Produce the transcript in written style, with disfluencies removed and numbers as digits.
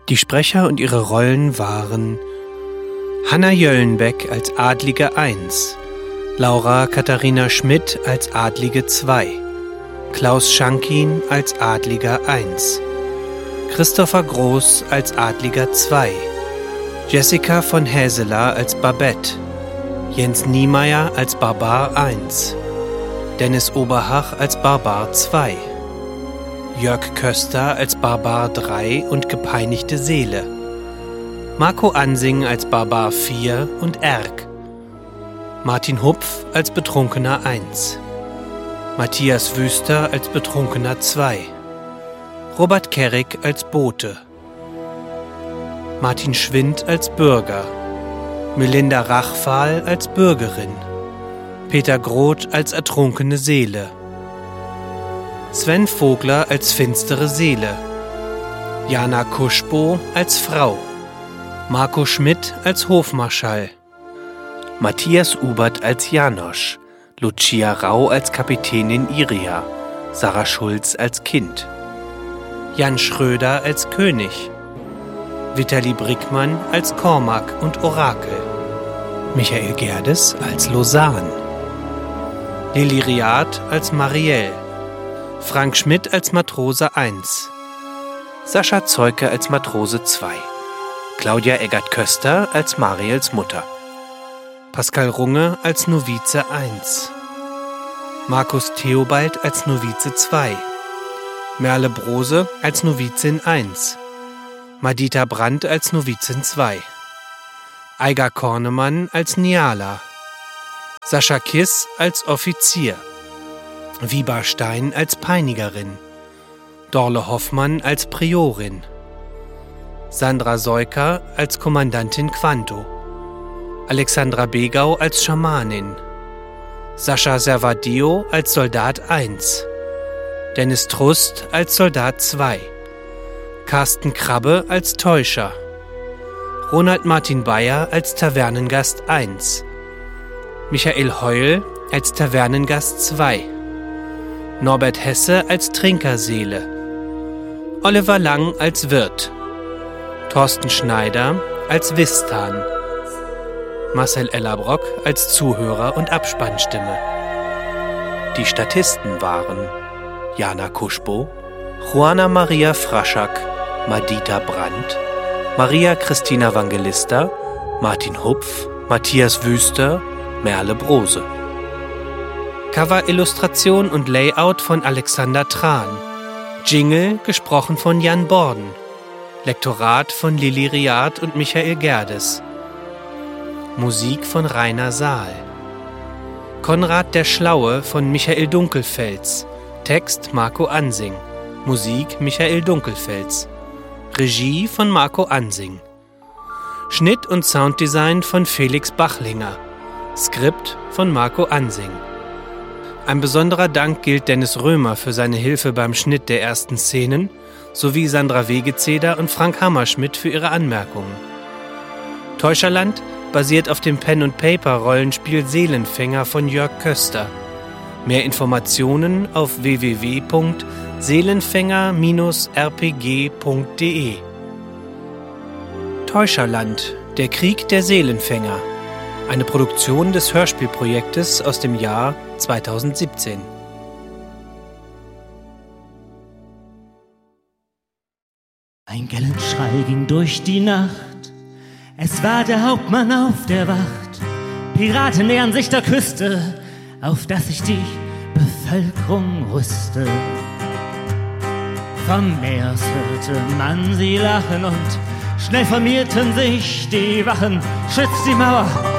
Die Sprecher und ihre Rollen waren Hanna Jöllenbeck als Adlige 1, Laura Katharina Schmidt als Adlige 2, Klaus Schankin als Adliger 1, Christopher Groß als Adliger 2, Jessica von Häseler als Babette, Jens Niemeyer als Barbar 1, Dennis Oberhach als Barbar 2, Jörg Köster als Barbar 3 und gepeinigte Seele, Marco Ansing als Barbar 4 und Erk, Martin Hupf als Betrunkener 1, Matthias Wüster als Betrunkener 2, Robert Kerrig als Bote, Martin Schwind als Bürger, Melinda Rachfahl als Bürgerin, Peter Groth als ertrunkene Seele, Sven Vogler als finstere Seele, Jana Kuschbo als Frau, Marco Schmidt als Hofmarschall, Matthias Ubert als Janosch, Lucia Rau als Kapitänin Iria, Sarah Schulz als Kind, Jan Schröder als König, Vitali Brickmann als Cormac und Orakel, Michael Gerdes als Lausanne, Lili Riad als Marielle, Frank Schmidt als Matrose 1, Sascha Zeuke als Matrose 2, Claudia Eggert-Köster als Mariels Mutter, Pascal Runge als Novize 1, Markus Theobald als Novize 2, Merle Brose als Novizin 1, Madita Brandt als Novizin 2, Eiger Kornemann als Niala, Sascha Kiss als Offizier, Wiba Stein als Peinigerin, Dorle Hoffmann als Priorin, Sandra Seuker als Kommandantin Quanto, Alexandra Begau als Schamanin, Sascha Servadio als Soldat 1, Dennis Trust als Soldat 2, Carsten Krabbe als Täuscher, Ronald Martin Bayer als Tavernengast 1, Michael Heul als Tavernengast 2, Norbert Hesse als Trinkerseele, Oliver Lang als Wirt, Thorsten Schneider als Wistan, Marcel Ellerbrock als Zuhörer und Abspannstimme. Die Statisten waren Jana Kuschbo, Juana Maria Fraschak, Madita Brandt, Maria Christina Evangelista, Martin Hupf, Matthias Wüster, Merle Brose. Cover-Illustration und Layout von Alexander Tran. Jingle gesprochen von Jan Borden. Lektorat von Lili Riad und Michael Gerdes. Musik von Rainer Saal. Konrad der Schlaue von Michael Dunkelfels. Text Marco Ansing. Musik Michael Dunkelfels. Regie von Marco Ansing. Schnitt und Sounddesign von Felix Bachlinger. Skript von Marco Ansing. Ein besonderer Dank gilt Dennis Römer für seine Hilfe beim Schnitt der ersten Szenen sowie Sandra Wegezeder und Frank Hammerschmidt für ihre Anmerkungen. Täuscherland basiert auf dem Pen-and-Paper-Rollenspiel Seelenfänger von Jörg Köster. Mehr Informationen auf www.seelenfänger-rpg.de. Täuscherland, der Krieg der Seelenfänger. Eine Produktion des Hörspielprojektes aus dem Jahr 2017. Ein Gellenschrei ging durch die Nacht. Es war der Hauptmann auf der Wacht. Piraten nähern sich der Küste, auf dass sich die Bevölkerung rüste. Vom Meer hörte man sie lachen und schnell formierten sich die Wachen. Schützt die Mauer!